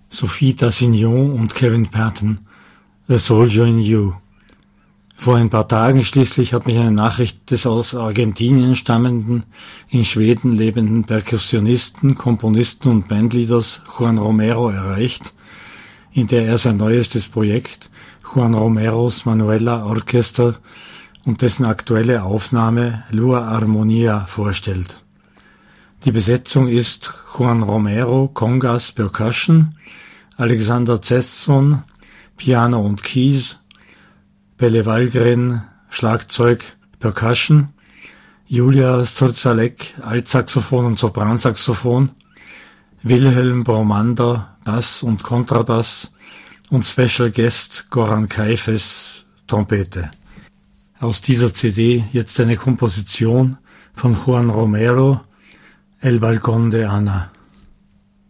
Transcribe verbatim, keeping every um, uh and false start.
Sophie Dassignon und Kevin Patton, The Soldier in You. Vor ein paar Tagen schließlich hat mich eine Nachricht des aus Argentinien stammenden, in Schweden lebenden Perkussionisten, Komponisten und Bandleaders Juan Romero erreicht, in der er sein neuestes Projekt Juan Romeros Manuela Orchester und dessen aktuelle Aufnahme Lua Armonia vorstellt. Die Besetzung ist Juan Romero, Congas, Percussion, Alexander Zesson, Piano und Keys, Pelle Wallgren, Schlagzeug, Percussion, Julia Strzelek, Altsaxophon und Sopransaxophon, Wilhelm Bromander, Bass und Kontrabass und Special Guest Goran Kaifes, Trompete. Aus dieser C D jetzt eine Komposition von Juan Romero, El Balcón de Ana.